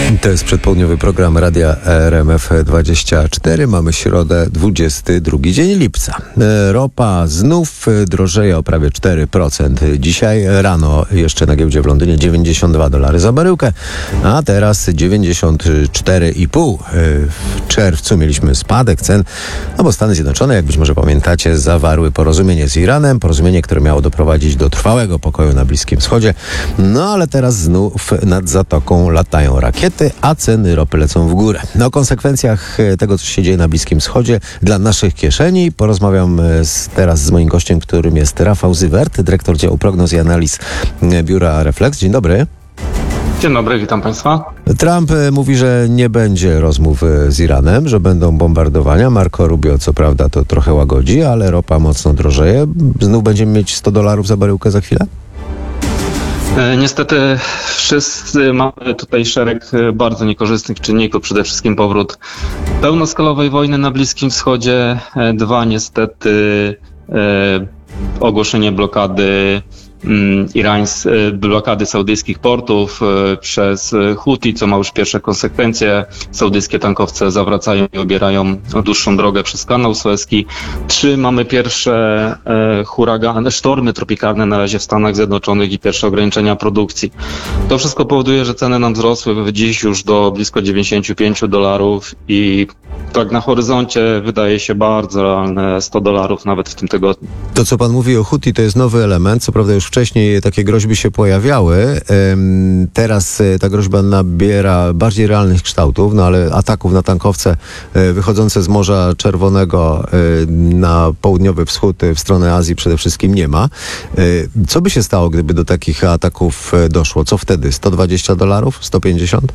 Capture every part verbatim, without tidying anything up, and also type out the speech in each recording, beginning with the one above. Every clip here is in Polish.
To jest przedpołudniowy program Radia R M F dwadzieścia cztery. Mamy środę, dwudziesty drugi dzień lipca. Ropa znów drożeje o prawie cztery procent. Dzisiaj rano jeszcze na giełdzie w Londynie dziewięćdziesiąt dwa dolary za baryłkę, a teraz dziewięćdziesiąt cztery i pół. W czerwcu mieliśmy spadek cen, no bo Stany Zjednoczone, jak być może pamiętacie, zawarły porozumienie z Iranem, porozumienie, które miało doprowadzić do trwałego pokoju na Bliskim Wschodzie. No ale teraz znów nad Zatoką latają rakiety, a ceny ropy lecą w górę. No, o konsekwencjach tego, co się dzieje na Bliskim Wschodzie dla naszych kieszeni porozmawiam z, teraz z moim gościem, którym jest Rafał Zywert, dyrektor działu prognoz i analiz biura Reflex. Dzień dobry. Dzień dobry, witam Państwa. Trump mówi, że nie będzie rozmów z Iranem, że będą bombardowania. Marco Rubio, co prawda, to trochę łagodzi, ale ropa mocno drożeje. Znów będziemy mieć sto dolarów za baryłkę za chwilę? Niestety wszyscy mamy tutaj szereg bardzo niekorzystnych czynników. Przede wszystkim powrót pełnoskalowej wojny na Bliskim Wschodzie. Dwa, niestety e, ogłoszenie blokady irańs, blokady saudyjskich portów przez Huti, co ma już pierwsze konsekwencje. Saudyjskie tankowce zawracają i obierają dłuższą drogę przez kanał Suezki. Trzy, mamy pierwsze e, huragany, sztormy tropikalne na razie w Stanach Zjednoczonych i pierwsze ograniczenia produkcji. To wszystko powoduje, że ceny nam wzrosły dziś już do blisko dziewięćdziesiąt pięć dolarów i tak na horyzoncie wydaje się bardzo realne sto dolarów nawet w tym tygodniu. To, co pan mówi o Huti, to jest nowy element. Co prawda już wcześniej takie groźby się pojawiały. Teraz ta groźba nabiera bardziej realnych kształtów, no ale ataków na tankowce wychodzące z Morza Czerwonego na południowy wschód w stronę Azji przede wszystkim nie ma. Co by się stało, gdyby do takich ataków doszło? Co wtedy? sto dwadzieścia dolarów? sto pięćdziesiąt?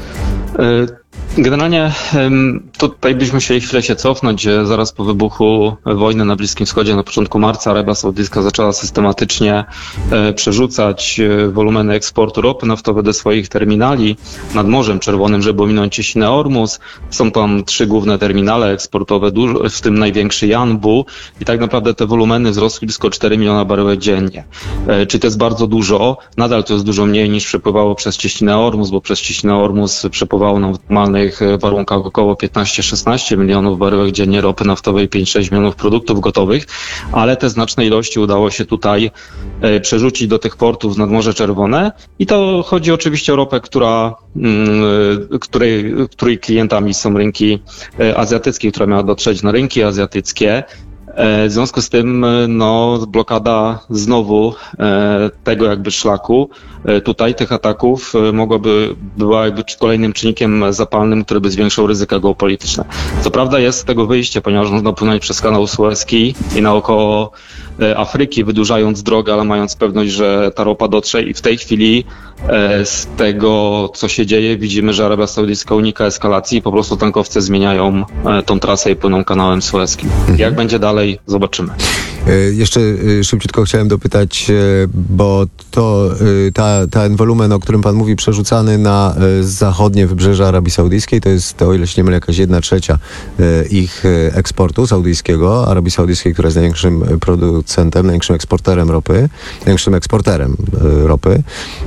Generalnie tutaj byśmy musieli chwilę się cofnąć. Zaraz po wybuchu wojny na Bliskim Wschodzie na początku marca Arabia Saudyjska zaczęła systematycznie przerzucać wolumeny eksportu ropy naftowej do swoich terminali nad Morzem Czerwonym, żeby ominąć cieśninę Ormus. Są tam trzy główne terminale eksportowe, w tym największy Yanbu i tak naprawdę te wolumeny wzrosły blisko cztery miliona baryłek dziennie. Czyli to jest bardzo dużo. Nadal to jest dużo mniej niż przepływało przez cieśninę Ormus, bo przez cieśninę Ormus przepływało nam w normalnych warunkach około piętnaście szesnaście milionów baryłek dziennie ropy naftowej, pięć sześć milionów produktów gotowych, ale te znaczne ilości udało się tutaj e, przerzucić do tych portów nad Morze Czerwone i to chodzi oczywiście o ropę, która, y, której, której klientami są rynki e, azjatyckie, która miała dotrzeć na rynki azjatyckie. W związku z tym no, blokada znowu e, tego jakby szlaku e, tutaj tych ataków e, mogłaby była jakby kolejnym czynnikiem zapalnym, który by zwiększał ryzyka geopolityczne. Co prawda jest z tego wyjście, ponieważ można płynąć przez kanał Suezki i naokoło e, Afryki, wydłużając drogę, ale mając pewność, że ta ropa dotrze i w tej chwili e, z tego, co się dzieje, widzimy, że Arabia Saudyjska unika eskalacji i po prostu tankowce zmieniają e, tą trasę i płyną kanałem Suezkim. Mhm. Jak będzie dalej? Zobaczymy. Jeszcze szybciutko chciałem dopytać, bo to ta, ten wolumen, o którym pan mówi, przerzucany na zachodnie wybrzeże Arabii Saudyjskiej, to jest, to, o ile się nie mylę, jakaś jedna trzecia ich eksportu saudyjskiego, Arabii Saudyjskiej, która jest największym producentem, największym eksporterem ropy, największym eksporterem ropy.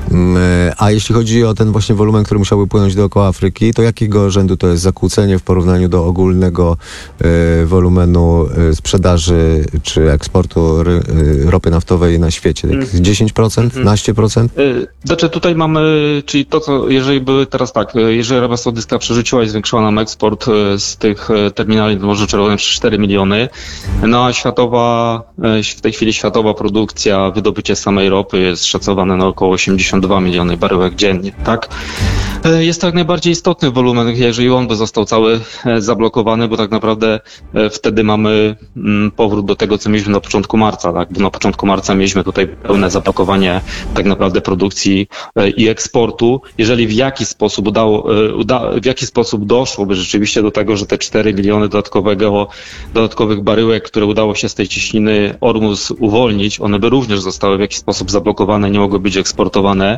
A jeśli chodzi o ten właśnie wolumen, który musiałby płynąć dookoła Afryki, to jakiego rzędu to jest zakłócenie w porównaniu do ogólnego wolumenu sprzedaży czy eksportu eksportu ry, ropy naftowej na świecie? dziesięć procent? piętnaście procent? Znaczy tutaj mamy, czyli to co, jeżeli były teraz tak, jeżeli Arabia Saudyjska przerzuciła i zwiększyła nam eksport z tych terminali do Morza Czerwonego cztery miliony, no a światowa, w tej chwili światowa produkcja, wydobycie samej ropy jest szacowane na około osiemdziesiąt dwa miliony baryłek dziennie, tak? Jest to jak najbardziej istotny wolumen, jeżeli on by został cały zablokowany, bo tak naprawdę wtedy mamy powrót do tego, co mieliśmy na początku marca, tak? Bo na początku marca mieliśmy tutaj pełne zablokowanie tak naprawdę produkcji i eksportu. Jeżeli w jakiś sposób udało, uda, w jaki sposób doszłoby rzeczywiście do tego, że te cztery miliony dodatkowego, dodatkowych baryłek, które udało się z tej cieśniny Ormus uwolnić, one by również zostały w jakiś sposób zablokowane, nie mogły być eksportowane.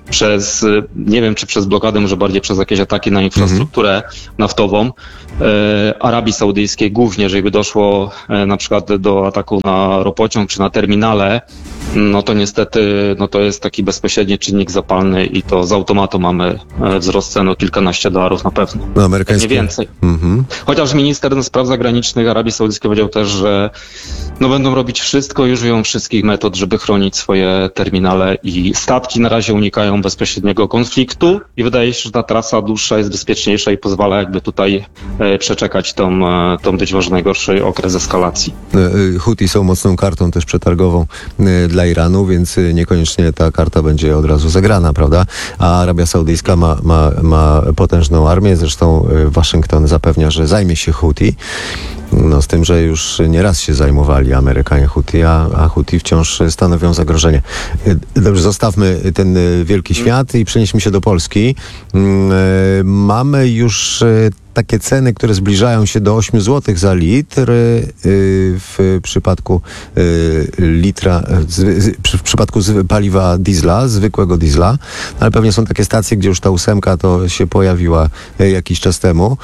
przez, nie wiem czy przez blokadę, może bardziej przez jakieś ataki na infrastrukturę mhm. naftową e, Arabii Saudyjskiej, głównie jeżeli by doszło e, na przykład do ataku na ropociąg czy na terminale, no to niestety no to jest taki bezpośredni czynnik zapalny i to z automatu mamy e, wzrost cen o kilkanaście dolarów na pewno. No, amerykańskie. Nie więcej. Mhm. Chociaż minister spraw zagranicznych Arabii Saudyjskiej powiedział też, że no będą robić wszystko i użyją wszystkich metod, żeby chronić swoje terminale i statki. Na razie unikają bezpośredniego konfliktu i wydaje się, że ta trasa dłuższa jest bezpieczniejsza i pozwala jakby tutaj e, przeczekać tą, e, tą być może najgorszy okres eskalacji. Huti są mocną kartą też przetargową e, dla Iranu, więc niekoniecznie ta karta będzie od razu zagrana, prawda? A Arabia Saudyjska ma, ma, ma potężną armię, zresztą Waszyngton zapewnia, że zajmie się Huti. No z tym, że już nieraz się zajmowali Amerykanie Huti, a, a Huti wciąż stanowią zagrożenie. Dobrze, zostawmy ten wielki świat i przenieśmy się do Polski. Mamy już takie ceny, które zbliżają się do ośmiu złotych za litr w przypadku litra, w przypadku paliwa diesla, zwykłego diesla, ale pewnie są takie stacje, gdzie już ta ósemka to się pojawiła jakiś czas temu.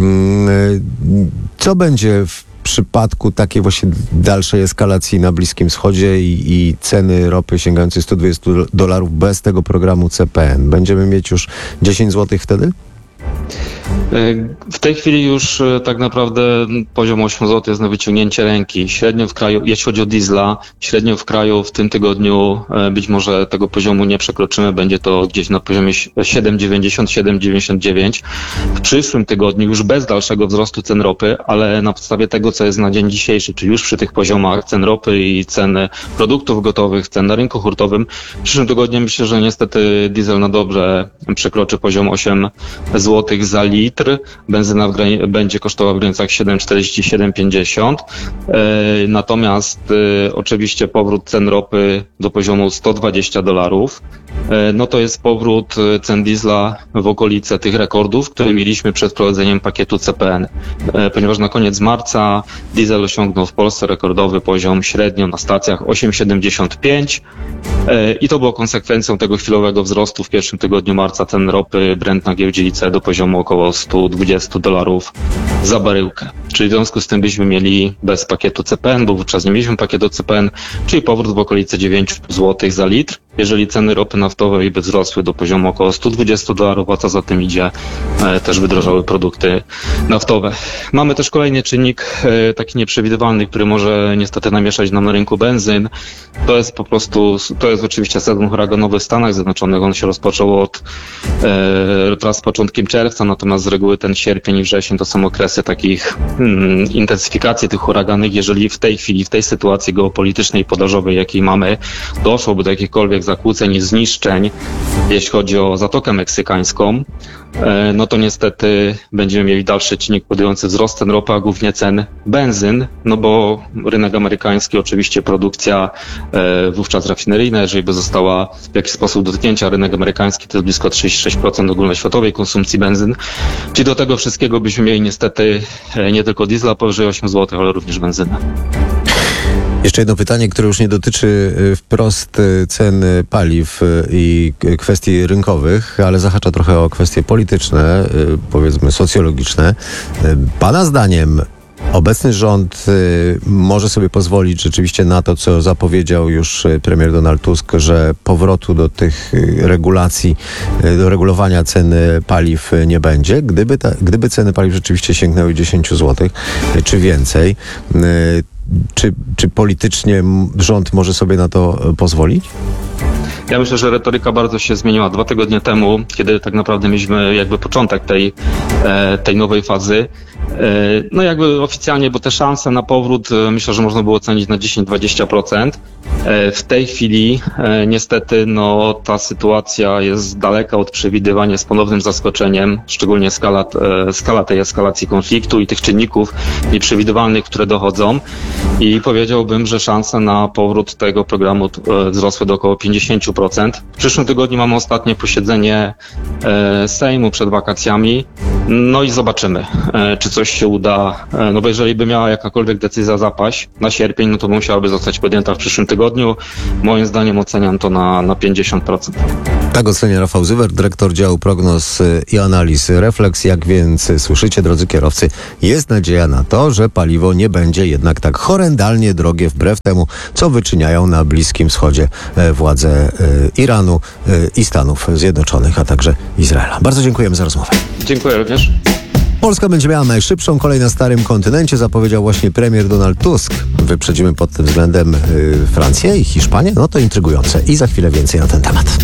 Co będzie w przypadku takiej właśnie dalszej eskalacji na Bliskim Wschodzie i, i ceny ropy sięgającej sto dwadzieścia dolarów bez tego programu C P N? Będziemy mieć już dziesięć złotych wtedy? W tej chwili już tak naprawdę poziom osiem złotych jest na wyciągnięcie ręki. Średnio w kraju, jeśli chodzi o diesla, średnio w kraju w tym tygodniu być może tego poziomu nie przekroczymy, będzie to gdzieś na poziomie siedem dziewięćdziesiąt, siedem dziewięćdziesiąt dziewięć. W przyszłym tygodniu już bez dalszego wzrostu cen ropy, ale na podstawie tego, co jest na dzień dzisiejszy, czyli już przy tych poziomach cen ropy i cen produktów gotowych, cen na rynku hurtowym, w przyszłym tygodniu myślę, że niestety diesel na dobrze przekroczy poziom osiem złotych za litr. Benzyna w grani- będzie kosztowała w granicach siedem czterdzieści, siedem pięćdziesiąt. E, natomiast e, oczywiście powrót cen ropy do poziomu sto dwadzieścia dolarów, e, no to jest powrót cen diesla w okolice tych rekordów, które mieliśmy przed wprowadzeniem pakietu C P N. E, ponieważ na koniec marca diesel osiągnął w Polsce rekordowy poziom średnio na stacjach osiem siedemdziesiąt pięć e, i to było konsekwencją tego chwilowego wzrostu w pierwszym tygodniu marca cen ropy Brent na giełdzie I C E do poziomu około sto dwadzieścia dolarów za baryłkę. Czyli w związku z tym byśmy mieli bez pakietu C P N, bo wówczas nie mieliśmy pakietu C P N, czyli powrót w okolice dziewięć złotych za litr. Jeżeli ceny ropy naftowej by wzrosły do poziomu około sto dwadzieścia dolarów, a co za tym idzie, e, też by drożały produkty naftowe. Mamy też kolejny czynnik e, taki nieprzewidywalny, który może niestety namieszać nam na rynku benzyn. To jest po prostu, to jest oczywiście sezon huraganowy w Stanach Zjednoczonych. On się rozpoczął od e, wraz z początkiem czerwca, natomiast z reguły ten sierpień i wrzesień to są okresy takich hmm, intensyfikacji tych huraganów. Jeżeli w tej chwili, w tej sytuacji geopolitycznej i podażowej, jakiej mamy, doszłoby do jakichkolwiek zakłóceń i zniszczeń, jeśli chodzi o Zatokę Meksykańską, no to niestety będziemy mieli dalszy czynnik powodujący wzrost cen ropy, a głównie cen benzyn, no bo rynek amerykański, oczywiście produkcja e, wówczas rafineryjna, jeżeli by została w jakiś sposób dotknięcia, rynek amerykański to jest blisko trzydzieści sześć procent ogólnoświatowej konsumpcji benzyn, czyli do tego wszystkiego byśmy mieli niestety e, nie tylko diesla powyżej osiem złotych, ale również benzynę. Jeszcze jedno pytanie, które już nie dotyczy wprost cen paliw i kwestii rynkowych, ale zahacza trochę o kwestie polityczne, powiedzmy socjologiczne. Pana zdaniem obecny rząd może sobie pozwolić rzeczywiście na to, co zapowiedział już premier Donald Tusk, że powrotu do tych regulacji, do regulowania cen paliw nie będzie, gdyby, ta, gdyby ceny paliw rzeczywiście sięgnęły dziesięć złotych czy więcej. Czy, czy politycznie rząd może sobie na to pozwolić? Ja myślę, że retoryka bardzo się zmieniła. Dwa tygodnie temu, kiedy tak naprawdę mieliśmy jakby początek tej, tej nowej fazy, no jakby oficjalnie, bo te szanse na powrót myślę, że można było ocenić na dziesięć do dwudziestu procent. W tej chwili niestety no, ta sytuacja jest daleka od przewidywania, z ponownym zaskoczeniem, szczególnie skala, skala tej eskalacji konfliktu i tych czynników nieprzewidywalnych, które dochodzą. I powiedziałbym, że szanse na powrót tego programu wzrosły do około pięćdziesiąt procent. W przyszłym tygodniu mamy ostatnie posiedzenie Sejmu przed wakacjami. No i zobaczymy, e, czy coś się uda. E, no bo jeżeli by miała jakakolwiek decyzja zapaść na sierpień, no to musiałaby zostać podjęta w przyszłym tygodniu. Moim zdaniem oceniam to na, na pięćdziesiąt procent. Tak ocenia Rafał Zywer, dyrektor działu prognoz i analiz Reflex. Jak więc słyszycie, drodzy kierowcy, jest nadzieja na to, że paliwo nie będzie jednak tak horrendalnie drogie wbrew temu, co wyczyniają na Bliskim Wschodzie e, władze e, Iranu e, i Stanów Zjednoczonych, a także Izraela. Bardzo dziękujemy za rozmowę. Dziękuję również. Polska będzie miała najszybszą kolej na starym kontynencie, zapowiedział właśnie premier Donald Tusk. Wyprzedzimy pod tym względem y, Francję i Hiszpanię. No to intrygujące. I za chwilę więcej na ten temat.